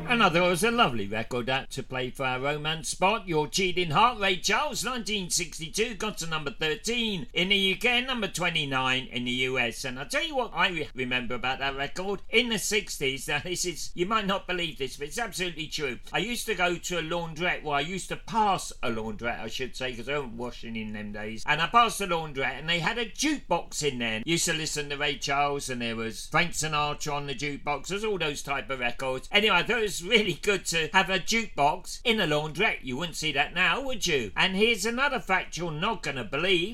Another was a lovely record that to play for our romance spot. Your Cheating Heart, Ray Charles, 1962, got to number 13 in the UK and number 29 in the US. And I'll tell you what I remember about that record. In the 60s, now this is, you might not believe this, but it's absolutely true. I used to go to a laundrette, well I used to pass a laundrette I should say, because I wasn't washing in them days. And I passed a laundrette and they had a jukebox in there. Used to listen to Ray Charles and there was Frank Sinatra on the jukebox. There's all those type of records. Anyway, I thought it was really good to have a jukebox in a laundrette. You wouldn't see that now, would you? And here's another fact you're not going to believe.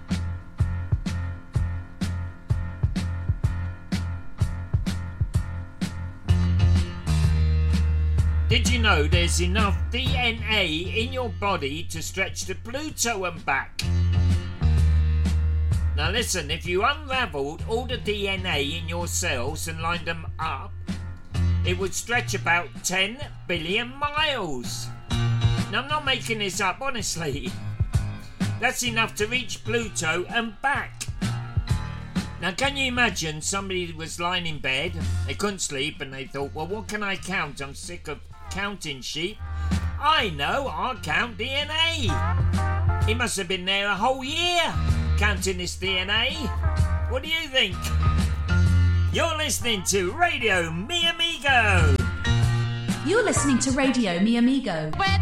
Did you know there's enough DNA in your body to stretch to Pluto and back? Now listen, if you unravelled all the DNA in your cells and lined them up, it would stretch about 10 billion miles. Now I'm not making this up, honestly. That's enough to reach Pluto and back. Now can you imagine somebody was lying in bed, they couldn't sleep and they thought, well what can I count? I'm sick of counting sheep. I know, I'll count DNA. He must have been there a whole year counting this DNA. What do you think? You're listening to Radio Mi Amigo. You're listening to Radio Mi Amigo.